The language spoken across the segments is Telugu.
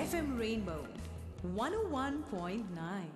FM Rainbow 101.9.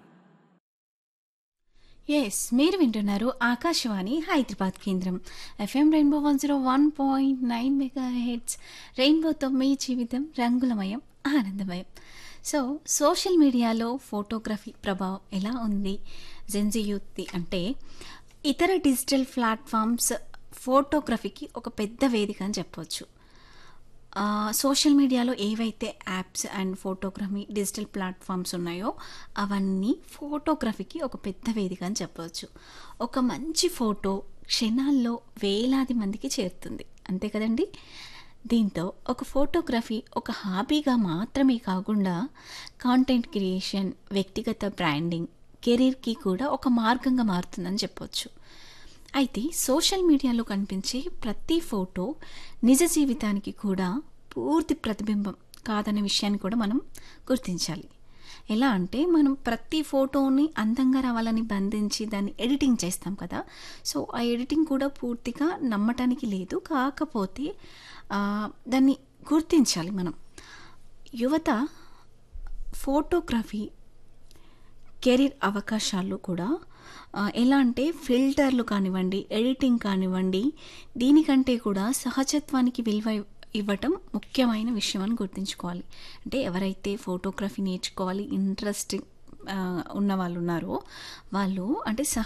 ఎస్ మీరు వింటున్నారు ఆకాశవాణి హైదరాబాద్ కేంద్రం ఎఫ్ఎం రెయిన్బో 101.9 మెగా హెడ్స్ రెయిన్బోతో మీ జీవితం రంగులమయం ఆనందమయం. సో సోషల్ మీడియాలో ఫోటోగ్రఫీ ప్రభావం ఎలా ఉంది జెన్జీ యూత్ది అంటే ఇతర డిజిటల్ ప్లాట్ఫామ్స్ ఫోటోగ్రఫీకి ఒక పెద్ద వేదిక అని చెప్పవచ్చు. సోషల్ మీడియాలో ఏవైతే apps and photography digital platforms ఉన్నాయో అవన్నీ ఫోటోగ్రఫీకి ఒక పెద్ద వేదిక అని చెప్పవచ్చు. ఒక మంచి ఫోటో క్షణాల్లో వేలాది మందికి చేరుతుంది, అంతే కదండి. దీంతో ఒక ఫోటోగ్రఫీ ఒక హాబీగా మాత్రమే కాకుండా కాంటెంట్ క్రియేషన్, వ్యక్తిగత బ్రాండింగ్, కెరీర్కి కూడా ఒక మార్గంగా మారుతుందని చెప్పవచ్చు. అయితే సోషల్ మీడియాలో కనిపించే ప్రతి ఫోటో నిజ జీవితానికి కూడా పూర్తి ప్రతిబింబం కాదనే విషయాన్ని కూడా మనం గుర్తించాలి. ఎలా అంటే మనం ప్రతి ఫోటోని అందంగా రావాలని బంధించి దాన్ని ఎడిటింగ్ చేస్తాం కదా. సో ఆ ఎడిటింగ్ కూడా పూర్తిగా నమ్మటానికి లేదు. కాకపోతే దాన్ని గుర్తించాలి మనం. యువత ఫోటోగ్రఫీ కెరీర్ అవకాశాలు కూడా ఎలా అంటే ఫిల్టర్లు కానివ్వండి, ఎడిటింగ్ కానివ్వండి, దీనికంటే కూడా సహజత్వానికి విలువ ఇవ్వటం ముఖ్యమైన విషయం అని గుర్తుంచుకోవాలి. అంటే ఎవరైతే ఫోటోగ్రఫీ నేర్చుకోవాలి ఇంట్రెస్ట్ ఉన్న వాళ్ళు ఉన్నారో వాళ్ళు అంటే